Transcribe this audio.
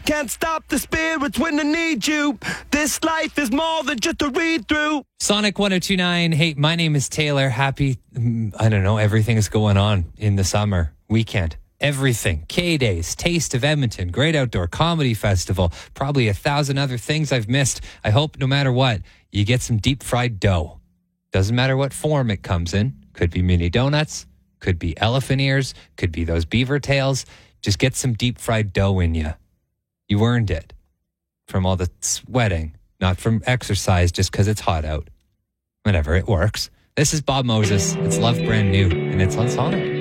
Can't stop the spirits when I need you. This life is more than just a read through. Sonic 1029. Hey, my name is Taylor. Happy, I don't know, everything's going on in the summer weekend. Everything. K-Days, Taste of Edmonton, Great Outdoor Comedy Festival, probably 1,000 other things I've missed. I hope no matter what, you get some deep fried dough. Doesn't matter what form it comes in. Could be mini donuts, could be elephant ears, could be those beaver tails. Just get some deep fried dough in you. You earned it from all the sweating, not from exercise just because it's hot out. Whatever, it works. This is Bob Moses. It's Love Brand New, and it's on Sonic.